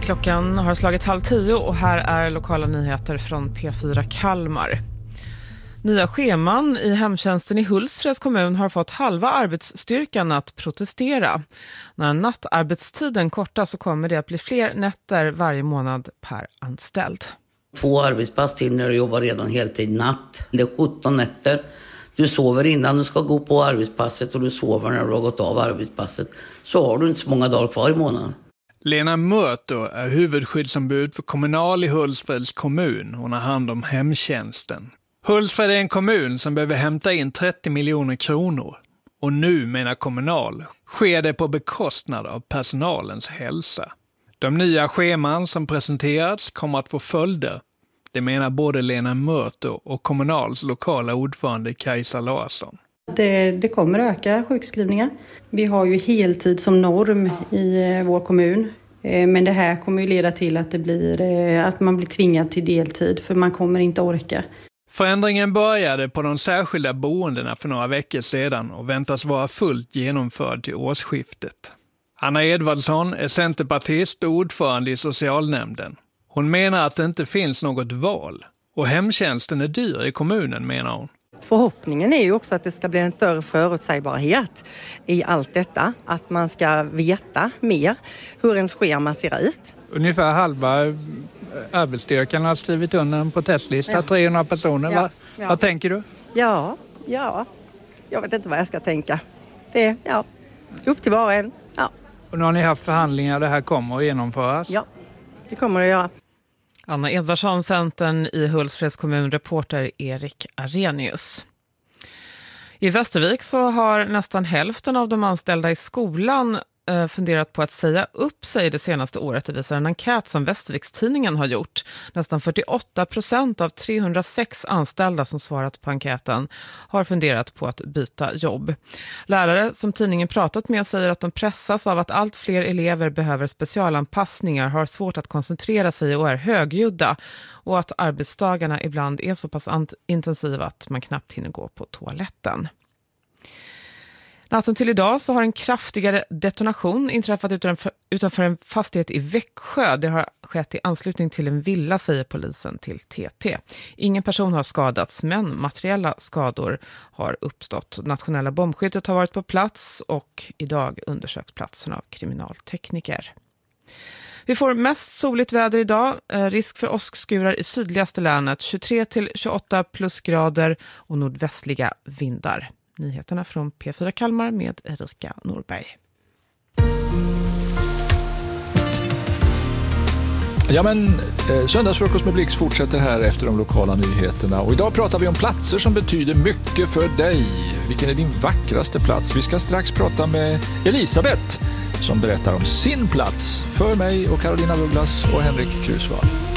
Klockan har slagit 9:30 och här är lokala nyheter från P4 Kalmar. Nya scheman i hemtjänsten i Hultsfreds kommun har fått halva arbetsstyrkan att protestera. När nattarbetstiden kortas så kommer det att bli fler nätter varje månad per anställd. 2 arbetspass till när du jobbar redan heltid natt. Det är 17 nätter. Du sover innan du ska gå på arbetspasset och du sover när du har gått av arbetspasset. Så har du inte så många dagar kvar i månaden. Lena Mörto är huvudskyddsombud för Kommunal i Hultsfreds kommun. Hon har hand om hemtjänsten. Hultsfred är en kommun som behöver hämta in 30 miljoner kronor. Och nu, menar Kommunal, sker det på bekostnad av personalens hälsa. De nya scheman som presenterats kommer att få följder. Det menar både Lena Mörto och Kommunals lokala ordförande Kajsa Larsson. Det kommer öka sjukskrivningar. Vi har ju heltid som norm i vår kommun. Men det här kommer ju leda till att man blir tvingad till deltid för man kommer inte orka. Förändringen började på de särskilda boendena för några veckor sedan och väntas vara fullt genomförd till årsskiftet. Anna Edvardsson är centerpartist och ordförande i socialnämnden. Hon menar att det inte finns något val och hemtjänsten är dyr i kommunen, menar hon. Förhoppningen är ju också att det ska bli en större förutsägbarhet i allt detta. Att man ska veta mer hur ens schema ser ut. Ungefär halva arbetsstyrkan har skrivit under en protestlista, 300 personer. Ja. Vad tänker du? Ja, jag vet inte vad jag ska tänka. Det är upp till var och en. Ja. Och nu har ni haft förhandlingar, det här kommer att genomföras? Ja, det kommer att göra. Anna Edvardsson, Centern i Hultsfreds kommun, reporter Erik Arrhenius. I Västervik så har nästan hälften av de anställda i skolan funderat på att säga upp sig det senaste året. Det visar en enkät som Västervikstidningen har gjort. Nästan 48% av 306 anställda som svarat på enkäten har funderat på att byta jobb. Lärare som tidningen pratat med säger att de pressas av att allt fler elever behöver specialanpassningar, har svårt att koncentrera sig och är högljudda, och att arbetsdagarna ibland är så pass intensiva att man knappt hinner gå på toaletten. Natten till idag så har en kraftigare detonation inträffat utanför en fastighet i Växjö. Det har skett i anslutning till en villa, säger polisen till TT. Ingen person har skadats, men materiella skador har uppstått. Nationella bombskyddet har varit på plats och idag undersökt platsen av kriminaltekniker. Vi får mest soligt väder idag. Risk för åskskurar i sydligaste länet. 23-28 plusgrader och nordvästliga vindar. Nyheterna från P4 Kalmar med Erika Norberg. Ja, men söndagsfrukost med Blix fortsätter här efter de lokala nyheterna. Och idag pratar vi om platser som betyder mycket för dig. Vilken är din vackraste plats? Vi ska strax prata med Elisabeth som berättar om sin plats för mig och Carolina Douglas och Henrik Krusvall.